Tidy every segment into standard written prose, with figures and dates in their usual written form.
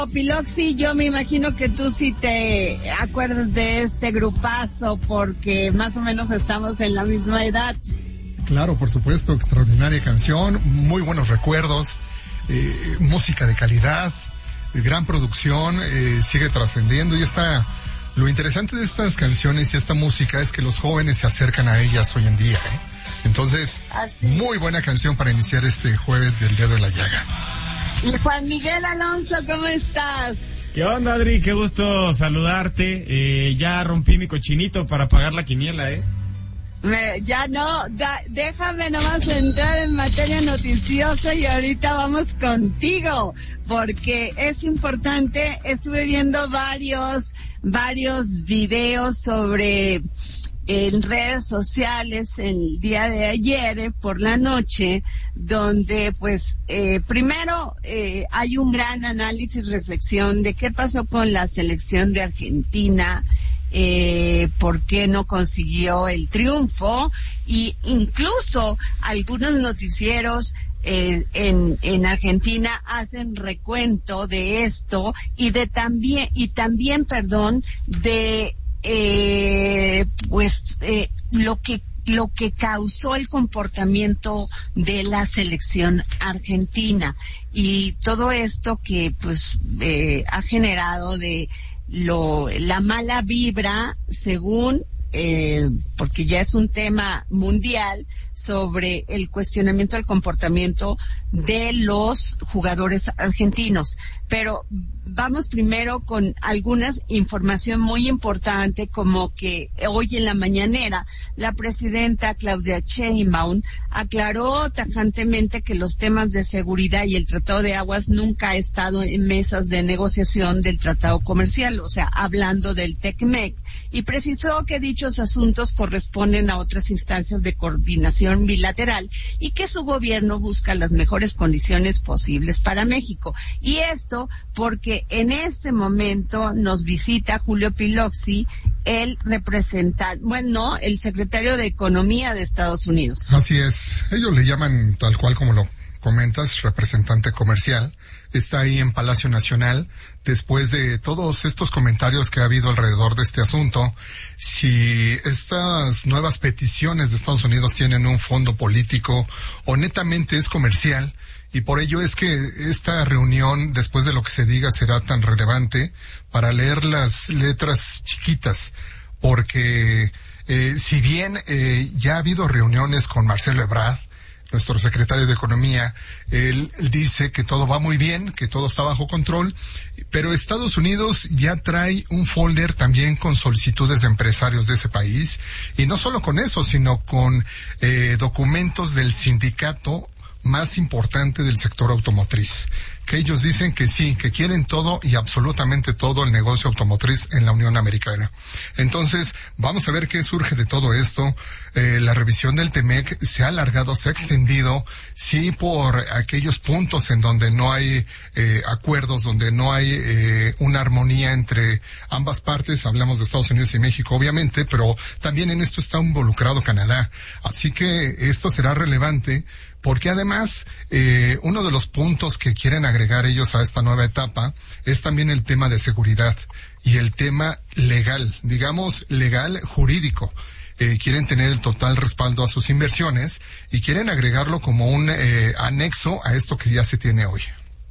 Piloxi, yo me imagino que tú sí te acuerdas de este grupazo porque más o menos estamos en la misma edad. Claro, por supuesto, extraordinaria canción, muy buenos recuerdos, música de calidad, gran producción, sigue trascendiendo y lo interesante de estas canciones y esta música es que los jóvenes se acercan a ellas hoy en día, Entonces, muy buena canción para iniciar este jueves del Dedo en la Llaga. Y Juan Miguel Alonso, ¿cómo estás? ¿Qué onda, Adri? Qué gusto saludarte. Ya rompí mi cochinito para pagar la quiniela, Ya no, déjame nomás entrar en materia noticiosa y ahorita vamos contigo, porque es importante. Estuve viendo varios videos sobre en redes sociales el día de ayer por la noche, donde pues primero hay un gran análisis y reflexión de qué pasó con la selección de Argentina, por qué no consiguió el triunfo, y incluso algunos noticieros en Argentina hacen recuento de esto y también de lo que causó el comportamiento de la selección argentina y todo esto que pues ha generado la mala vibra, según porque ya es un tema mundial, sobre el cuestionamiento del comportamiento de los jugadores argentinos. Pero vamos primero con alguna información muy importante, como que hoy en la mañanera la presidenta Claudia Sheinbaum aclaró tajantemente que los temas de seguridad y el Tratado de Aguas nunca ha estado en mesas de negociación del tratado comercial, o sea, hablando del TECMEC, y precisó que dichos asuntos corresponden a otras instancias de coordinación bilateral y que su gobierno busca las mejores condiciones posibles para México. Y esto porque en este momento nos visita Julio Piloxi, el secretario de Economía de Estados Unidos. Así es, ellos le llaman tal cual como lo comentas, representante comercial. Está ahí en Palacio Nacional, después de todos estos comentarios que ha habido alrededor de este asunto, si estas nuevas peticiones de Estados Unidos tienen un fondo político o netamente es comercial, y por ello es que esta reunión, después de lo que se diga, será tan relevante para leer las letras chiquitas, porque si bien ya ha habido reuniones con Marcelo Ebrard, nuestro secretario de Economía, él dice que todo va muy bien, que todo está bajo control, pero Estados Unidos ya trae un folder también con solicitudes de empresarios de ese país, y no solo con eso, sino con documentos del sindicato más importante del sector automotriz, que ellos dicen que sí, que quieren todo y absolutamente todo el negocio automotriz en la Unión Americana. Entonces, vamos a ver qué surge de todo esto. La revisión del TEMEC se ha alargado, se ha extendido, sí, por aquellos puntos en donde no hay acuerdos, donde no hay una armonía entre ambas partes. Hablamos de Estados Unidos y México, obviamente, pero también en esto está involucrado Canadá. Así que esto será relevante, porque además uno de los puntos que quieren agregar ellos a esta nueva etapa es también el tema de seguridad y el tema legal, digamos legal jurídico. Quieren tener el total respaldo a sus inversiones y quieren agregarlo como un anexo a esto que ya se tiene hoy.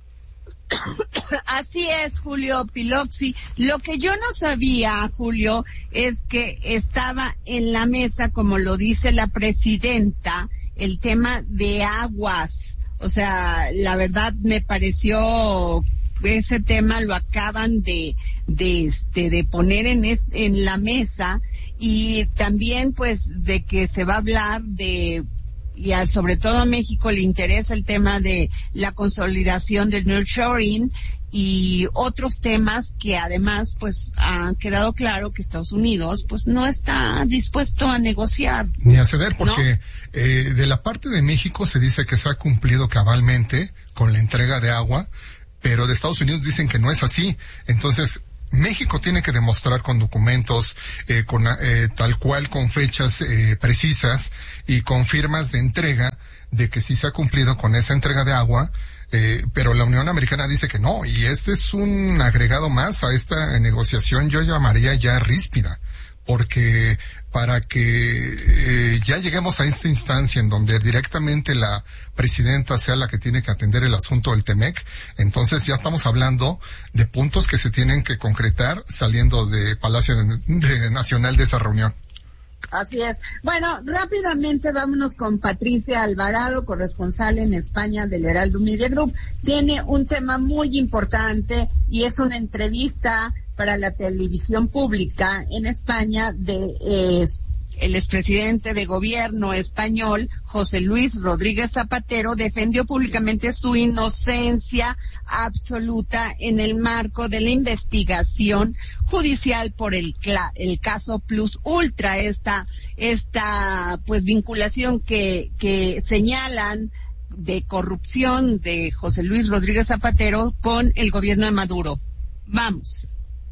Así es, Julio Piloxi. Lo que yo no sabía, Julio, es que estaba en la mesa, como lo dice la presidenta, el tema de aguas. O sea, la verdad me pareció ese tema lo acaban de poner en la mesa, y también pues de que se va a hablar y sobre todo a México le interesa el tema de la consolidación del nearshoring y otros temas que además pues ha quedado claro que Estados Unidos pues no está dispuesto a negociar ni a ceder, porque ¿no? De la parte de México se dice que se ha cumplido cabalmente con la entrega de agua, pero de Estados Unidos dicen que no es así. Entonces México tiene que demostrar con documentos, tal cual, con fechas precisas y con firmas de entrega de que sí se ha cumplido con esa entrega de agua, pero la Unión Americana dice que no, y este es un agregado más a esta negociación, yo llamaría ya ríspida, porque para que ya lleguemos a esta instancia en donde directamente la presidenta sea la que tiene que atender el asunto del TEMEC, entonces ya estamos hablando de puntos que se tienen que concretar saliendo de Palacio Nacional de esa reunión. Así es. Bueno, rápidamente vámonos con Patricia Alvarado, corresponsal en España del Heraldo Media Group. Tiene un tema muy importante y es una entrevista para la televisión pública en España de el expresidente de gobierno español, José Luis Rodríguez Zapatero, defendió públicamente su inocencia absoluta en el marco de la investigación judicial por el caso Plus Ultra, esta pues vinculación que señalan de corrupción de José Luis Rodríguez Zapatero con el gobierno de Maduro. Vamos.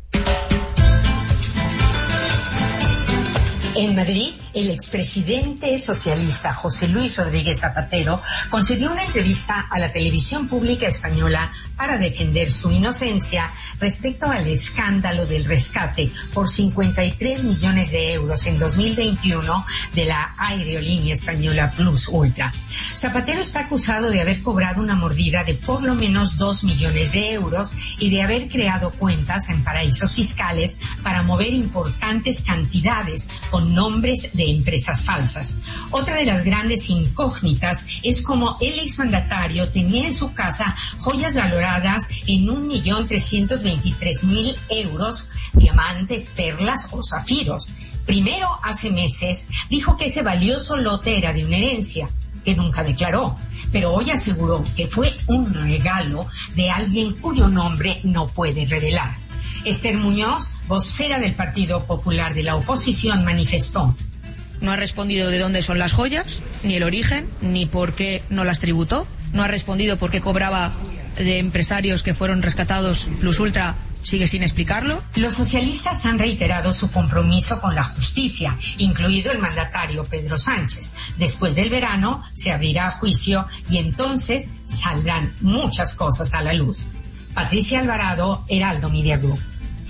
En Madrid, el expresidente socialista José Luis Rodríguez Zapatero concedió una entrevista a la televisión pública española para defender su inocencia respecto al escándalo del rescate por 53 millones de euros en 2021 de la aerolínea española Plus Ultra. Zapatero está acusado de haber cobrado una mordida de por lo menos 2 millones de euros y de haber creado cuentas en paraísos fiscales para mover importantes cantidades con nombres de empresas falsas. Otra de las grandes incógnitas es cómo el exmandatario tenía en su casa joyas valoradas en 1.323.000 euros, diamantes, perlas o zafiros. Primero, hace meses, dijo que ese valioso lote era de una herencia que nunca declaró, pero hoy aseguró que fue un regalo de alguien cuyo nombre no puede revelar. Esther Muñoz, vocera del Partido Popular de la oposición, manifestó: no ha respondido de dónde son las joyas, ni el origen, ni por qué no las tributó. No ha respondido por qué cobraba de empresarios que fueron rescatados Plus Ultra, sigue sin explicarlo. Los socialistas han reiterado su compromiso con la justicia, incluido el mandatario Pedro Sánchez. Después del verano se abrirá juicio y entonces saldrán muchas cosas a la luz. Patricia Alvarado, Heraldo Media Group.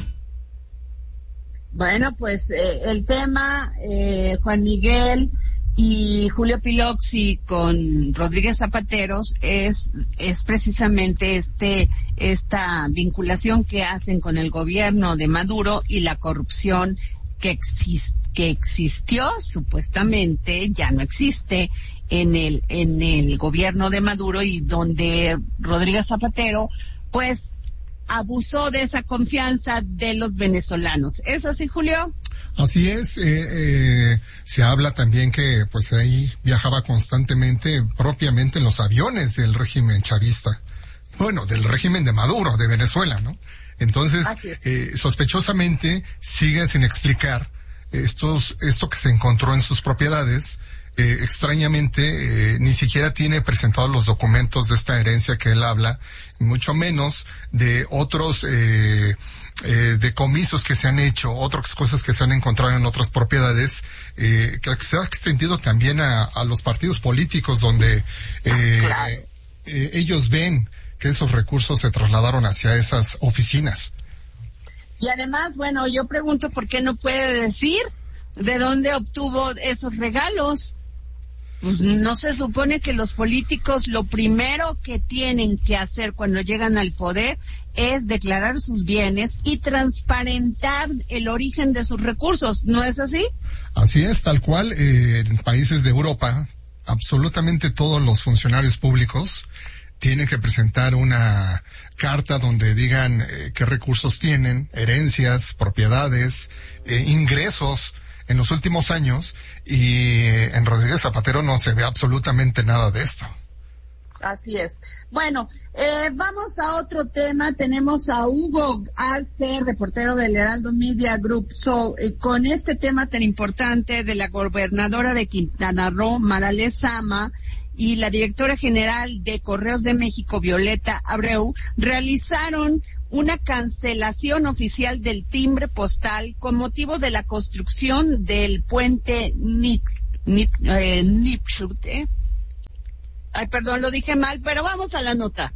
Bueno, pues el tema, Juan Miguel y Julio Piloxi con Rodríguez Zapateros es precisamente esta vinculación que hacen con el gobierno de Maduro y la corrupción que existió, supuestamente ya no existe en el gobierno de Maduro, y donde Rodríguez Zapatero pues abusó de esa confianza de los venezolanos. ¿Es así, Julio? Así es. Se habla también que pues ahí viajaba constantemente, propiamente en los aviones del régimen chavista. Bueno, del régimen de Maduro, de Venezuela, ¿no? Entonces, sospechosamente sigue sin explicar esto que se encontró en sus propiedades. Extrañamente, ni siquiera tiene presentados los documentos de esta herencia que él habla, mucho menos de otros decomisos que se han hecho, otras cosas que se han encontrado en otras propiedades, que se ha extendido también a los partidos políticos, donde ellos ven que esos recursos se trasladaron hacia esas oficinas. Y además, bueno, yo pregunto por qué no puede decir de dónde obtuvo esos regalos. Pues no se supone que los políticos lo primero que tienen que hacer cuando llegan al poder es declarar sus bienes y transparentar el origen de sus recursos, ¿no es así? Así es, tal cual. En países de Europa, absolutamente todos los funcionarios públicos tienen que presentar una carta donde digan qué recursos tienen, herencias, propiedades, ingresos en los últimos años, y en Rodríguez Zapatero no se ve absolutamente nada de esto. Así es. Bueno, vamos a otro tema. Tenemos a Hugo Arce, reportero del Heraldo Media Group, con este tema tan importante de la gobernadora de Quintana Roo, Mara Lezama, y la directora general de Correos de México, Violeta Abreu, realizaron una cancelación oficial del timbre postal con motivo de la construcción del puente Nipchute. Ay, perdón, lo dije mal, pero vamos a la nota.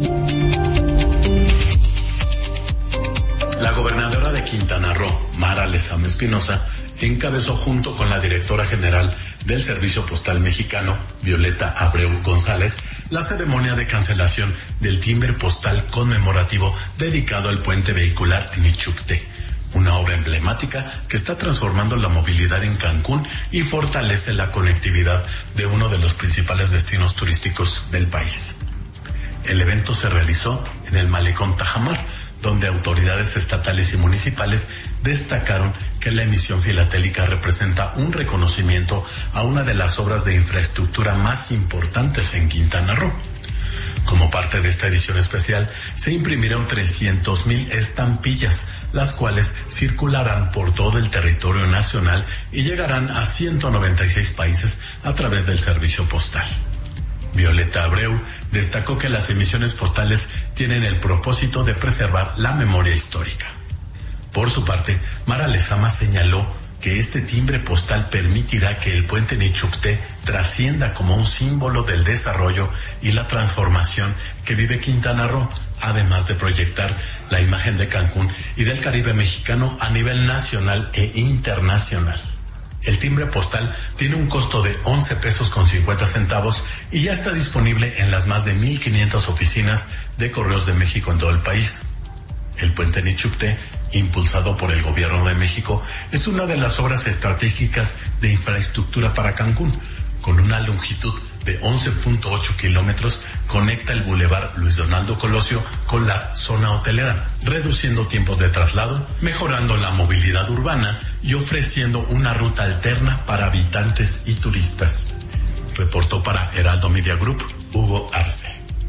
La gobernadora de Quintana Roo, Mara Lezama Espinosa, encabezó junto con la directora general del Servicio Postal Mexicano, Violeta Abreu González, la ceremonia de cancelación del timbre postal conmemorativo dedicado al puente vehicular Nichupte, una obra emblemática que está transformando la movilidad en Cancún y fortalece la conectividad de uno de los principales destinos turísticos del país. El evento se realizó en el Malecón Tajamar, donde autoridades estatales y municipales destacaron que la emisión filatélica representa un reconocimiento a una de las obras de infraestructura más importantes en Quintana Roo. Como parte de esta edición especial, se imprimieron 300,000 estampillas, las cuales circularán por todo el territorio nacional y llegarán a 196 países a través del servicio postal. Violeta Abreu destacó que las emisiones postales tienen el propósito de preservar la memoria histórica. Por su parte, Mara Lezama señaló que este timbre postal permitirá que el puente Nichupte trascienda como un símbolo del desarrollo y la transformación que vive Quintana Roo, además de proyectar la imagen de Cancún y del Caribe mexicano a nivel nacional e internacional. El timbre postal tiene un costo de 11 pesos con 50 centavos y ya está disponible en las más de 1,500 oficinas de Correos de México en todo el país. El puente Nichupte, impulsado por el Gobierno de México, es una de las obras estratégicas de infraestructura para Cancún. Con una longitud de 11.8 kilómetros, conecta el Boulevard Luis Donaldo Colosio con la zona hotelera, reduciendo tiempos de traslado, mejorando la movilidad urbana y ofreciendo una ruta alterna para habitantes y turistas. Reportó para Heraldo Media Group, Hugo Arce.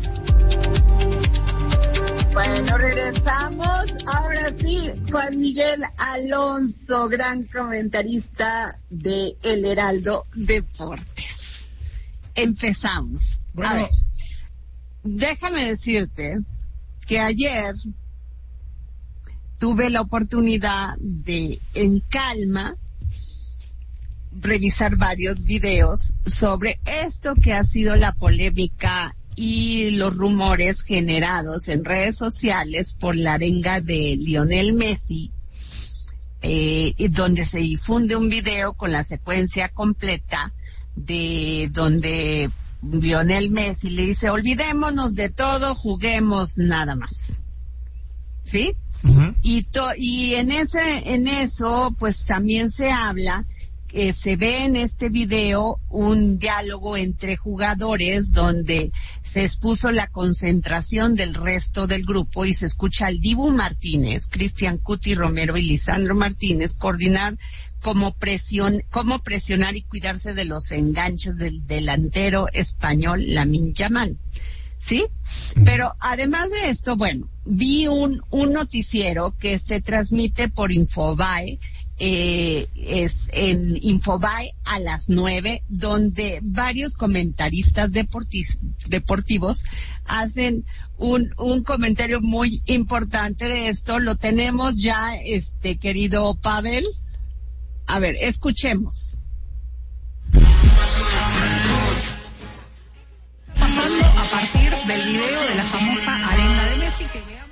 Bueno, regresamos. Ahora sí, Juan Miguel Alonso, gran comentarista de El Heraldo Deportes. Empezamos. Bueno. A ver, déjame decirte que ayer tuve la oportunidad de, en calma, revisar varios videos sobre esto que ha sido la polémica y los rumores generados en redes sociales por la arenga de Lionel Messi, donde se difunde un video con la secuencia completa de donde Lionel Messi le dice: olvidémonos de todo, juguemos nada más. ¿Sí? Uh-huh. Y en eso pues también se habla, se ve en este video un diálogo entre jugadores donde se expuso la concentración del resto del grupo y se escucha al Dibu Martínez, Cristian Cuti Romero y Lisandro Martínez coordinar cómo presionar y cuidarse de los enganches del delantero español Lamine Yamal. ¿Sí? Pero además de esto, bueno, vi un noticiero que se transmite por Infobae, es en Infobae a las 9, donde varios comentaristas deportivos hacen un comentario muy importante de esto. Lo tenemos ya, querido Pavel. A ver, escuchemos. Pasando a partir del video de la famosa arenga de Messi, que veámoslo.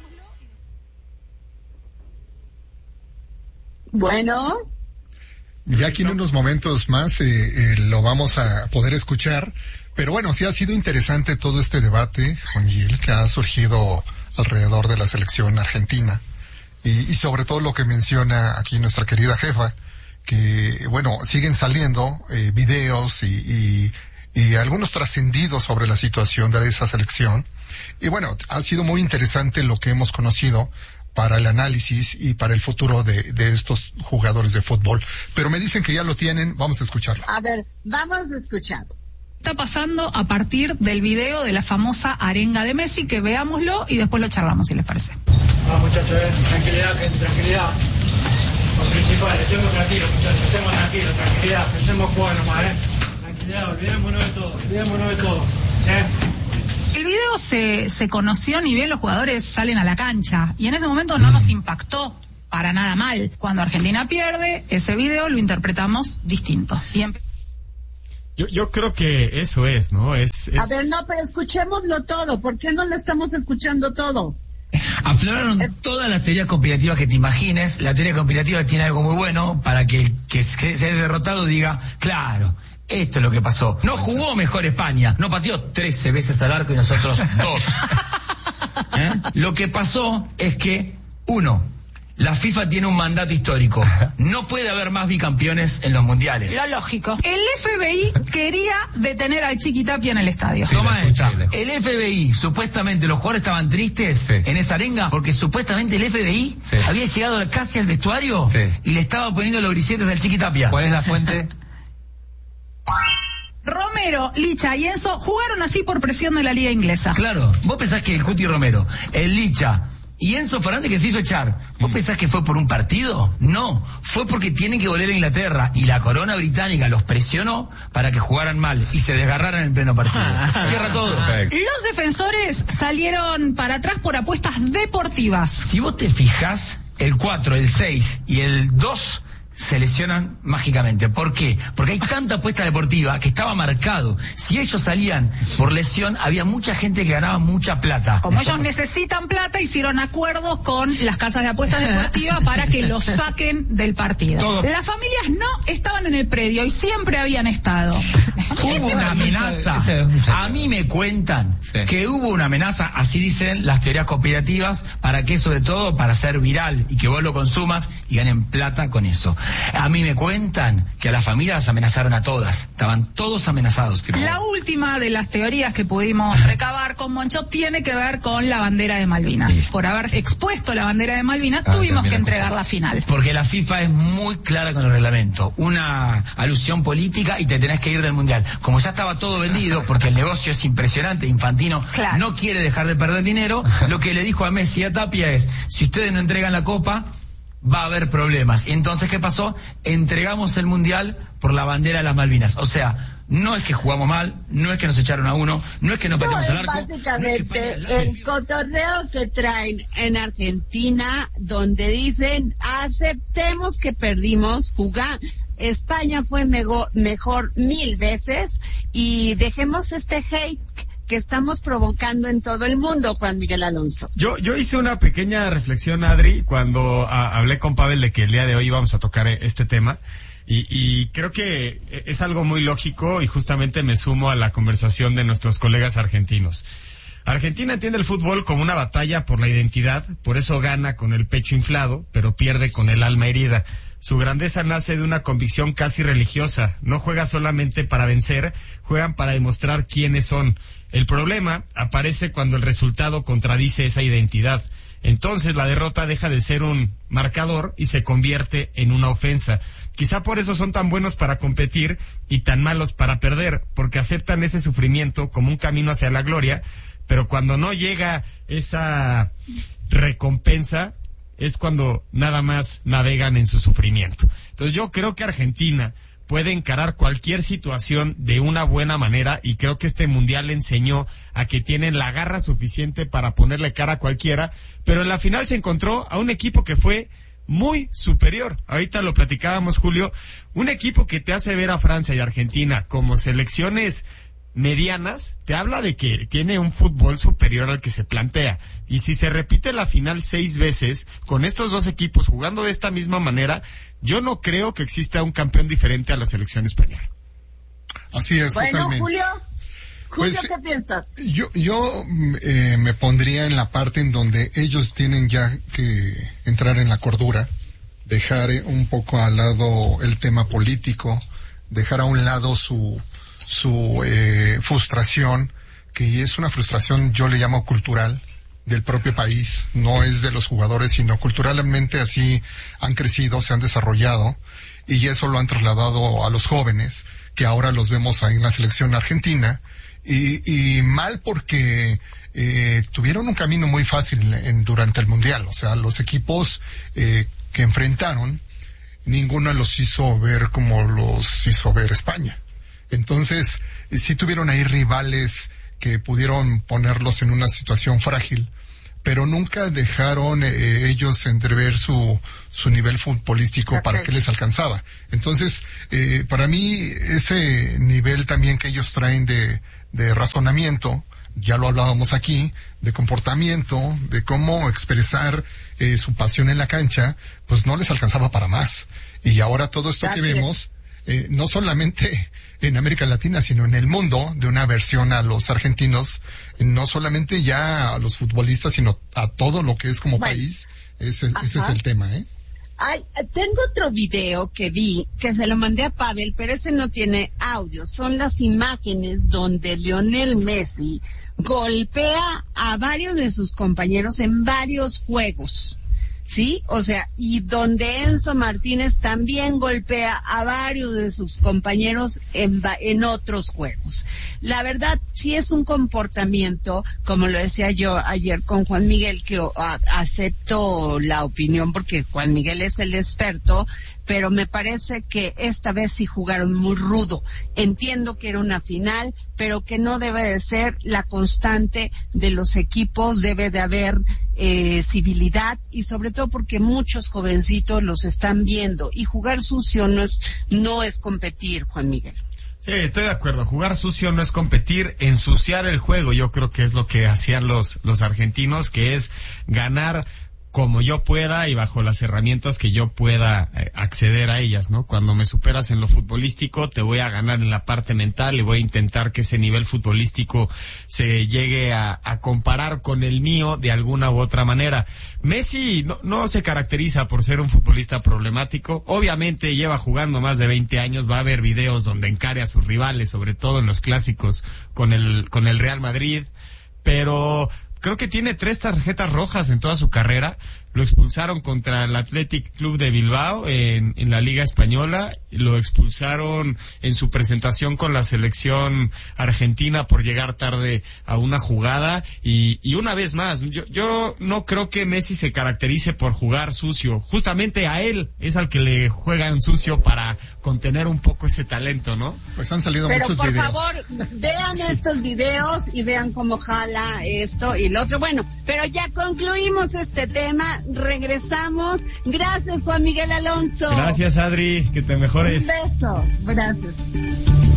Bueno. Ya aquí en unos momentos más lo vamos a poder escuchar, pero bueno, sí ha sido interesante todo este debate, Juan Miguel, que ha surgido alrededor de la selección argentina y sobre todo lo que menciona aquí nuestra querida jefa, que bueno, siguen saliendo videos y algunos trascendidos sobre la situación de esa selección. Y bueno, ha sido muy interesante lo que hemos conocido para el análisis y para el futuro de estos jugadores de fútbol. Pero me dicen que ya lo tienen, vamos a escucharlo. A ver, vamos a escuchar. Está pasando a partir del video de la famosa arenga de Messi, que veámoslo y después lo charlamos, si les parece. Muchachos, tranquilidad, gente, tranquilidad. Lo principal, estemos tranquilos, muchachos, estemos tranquilos, tranquilidad, pensemos jugar nomás, Tranquilidad, olvidémonos de todo, El video se conoció ni bien los jugadores salen a la cancha y en ese momento no nos impactó para nada mal. Cuando Argentina pierde, ese video lo interpretamos distinto. Yo creo que eso es, ¿no? Es... A ver, no, pero escuchémoslo todo. ¿Por qué no lo estamos escuchando todo? Afloraron todas las teorías conspirativas que te imagines. La teoría conspirativa tiene algo muy bueno para que el que se haya derrotado diga, claro, esto es lo que pasó. No jugó mejor España, no pateó 13 veces al arco y nosotros 2. Lo que pasó es que, la FIFA tiene un mandato histórico. No puede haber más bicampeones en los mundiales. Lo lógico. El FBI quería detener al Chiquitapia en el estadio. Sí, toma esta. El FBI, supuestamente los jugadores estaban tristes en esa arenga porque supuestamente el FBI había llegado casi al vestuario y le estaba poniendo los grilletes al Chiquitapia. ¿Cuál es la fuente? Romero, Licha y Enzo jugaron así por presión de la liga inglesa. Claro, vos pensás que el Cuti Romero, el Licha y Enzo Fernández que se hizo echar, ¿vos pensás que fue por un partido? No, fue porque tienen que volver a Inglaterra y la corona británica los presionó para que jugaran mal y se desgarraran en pleno partido. Cierra todo. Los defensores salieron para atrás por apuestas deportivas. Si vos te fijás, el 4, el 6 y el 2 se lesionan mágicamente. ¿Por qué? Porque hay tanta apuesta deportiva que estaba marcado. Si ellos salían por lesión, había mucha gente que ganaba mucha plata. Como ellos necesitan plata, hicieron acuerdos con las casas de apuestas deportivas para que los saquen del partido. Las familias no estaban en el predio y siempre habían estado. Hubo una amenaza. A mí me cuentan que hubo una amenaza, así dicen las teorías conspirativas, ¿para qué? Sobre todo para ser viral y que vos lo consumas y ganen plata con eso. A mí me cuentan que a las familias las amenazaron a todas. Estaban todos amenazados. La última de las teorías que pudimos recabar con Moncho tiene que ver con la bandera de Malvinas. Por haber expuesto la bandera de Malvinas, tuvimos que entregar la final. Porque la FIFA es muy clara con el reglamento. Una alusión política y te tenés que ir del Mundial. Como ya estaba todo vendido, porque el negocio es impresionante, Infantino no quiere dejar de perder dinero, lo que le dijo a Messi y a Tapia es, si ustedes no entregan la Copa, va a haber problemas. Entonces, ¿qué pasó? Entregamos el Mundial por la bandera de las Malvinas. O sea, no es que jugamos mal, no es que nos echaron a uno, no es que no pateamos el arco. Básicamente, el cotorreo que traen en Argentina, donde dicen, aceptemos que perdimos, España fue mejor 1000 veces y dejemos este hate que estamos provocando en todo el mundo, Juan Miguel Alonso. Yo hice una pequeña reflexión, Adri, cuando hablé con Pavel de que el día de hoy íbamos a tocar este tema, y creo que es algo muy lógico y justamente me sumo a la conversación de nuestros colegas argentinos. Argentina entiende el fútbol como una batalla por la identidad, por eso gana con el pecho inflado, pero pierde con el alma herida. Su grandeza nace de una convicción casi religiosa. No juega solamente para vencer, juegan para demostrar quiénes son. El problema aparece cuando el resultado contradice esa identidad. Entonces la derrota deja de ser un marcador y se convierte en una ofensa. Quizá por eso son tan buenos para competir y tan malos para perder, porque aceptan ese sufrimiento como un camino hacia la gloria, pero cuando no llega esa recompensa, es cuando nada más navegan en su sufrimiento. Entonces yo creo que Argentina puede encarar cualquier situación de una buena manera y creo que este mundial le enseñó a que tienen la garra suficiente para ponerle cara a cualquiera, pero en la final se encontró a un equipo que fue muy superior. Ahorita lo platicábamos, Julio, un equipo que te hace ver a Francia y Argentina como selecciones medianas, te habla de que tiene un fútbol superior al que se plantea. Y si se repite la final 6 veces, con estos dos equipos jugando de esta misma manera, yo no creo que exista un campeón diferente a la selección española. Así es, bueno, totalmente. Julio, Pues, ¿qué piensas? Yo me pondría en la parte en donde ellos tienen ya que entrar en la cordura, dejar un poco al lado el tema político, dejar a un lado su frustración, que es una frustración, yo le llamo cultural, del propio país, no es de los jugadores, sino culturalmente así han crecido, se han desarrollado, y eso lo han trasladado a los jóvenes, que ahora los vemos ahí en la selección argentina, y mal porque tuvieron un camino muy fácil durante el Mundial, o sea, los equipos que enfrentaron, ninguno los hizo ver como los hizo ver España. Entonces, sí tuvieron ahí rivales que pudieron ponerlos en una situación frágil, pero nunca dejaron ellos entrever su nivel futbolístico para que les alcanzaba. Entonces, para mí, ese nivel también que ellos traen de razonamiento, ya lo hablábamos aquí, de comportamiento, de cómo expresar su pasión en la cancha, pues no les alcanzaba para más. Y ahora todo esto que vemos, no solamente en América Latina, sino en el mundo, de una aversión a los argentinos, no solamente ya a los futbolistas, sino a todo lo que es como país. Ese es el tema, Tengo otro video que vi, que se lo mandé a Pavel, pero ese no tiene audio. Son las imágenes donde Lionel Messi golpea a varios de sus compañeros en varios juegos. ¿Sí? O sea, y donde Enzo Martínez también golpea a varios de sus compañeros en otros juegos. La verdad, sí es un comportamiento, como lo decía yo ayer con Juan Miguel, que acepto la opinión porque Juan Miguel es el experto, pero me parece que esta vez sí jugaron muy rudo. Entiendo que era una final, pero que no debe de ser la constante de los equipos, debe de haber civilidad, y sobre todo porque muchos jovencitos los están viendo, y jugar sucio no es competir, Juan Miguel. Sí, estoy de acuerdo. Jugar sucio no es competir, ensuciar el juego. Yo creo que es lo que hacían los argentinos, que es ganar como yo pueda y bajo las herramientas que yo pueda acceder a ellas, ¿no? Cuando me superas en lo futbolístico, te voy a ganar en la parte mental y voy a intentar que ese nivel futbolístico se llegue a comparar con el mío de alguna u otra manera. Messi no se caracteriza por ser un futbolista problemático. Obviamente lleva jugando más de 20 años, va a haber videos donde encare a sus rivales, sobre todo en los clásicos con el Real Madrid, pero creo que tiene 3 tarjetas rojas en toda su carrera. Lo expulsaron contra el Athletic Club de Bilbao en la Liga Española. Lo expulsaron en su presentación con la selección argentina por llegar tarde a una jugada. Y una vez más, yo no creo que Messi se caracterice por jugar sucio. Justamente a él es al que le juegan sucio para contener un poco ese talento, ¿no? Pues han salido muchos videos. Pero por favor, vean estos videos y vean cómo jala esto y lo otro. Bueno, pero ya concluimos este tema. Regresamos. Gracias, Juan Miguel Alonso. Gracias, Adri. Que te mejores. Un beso. Gracias.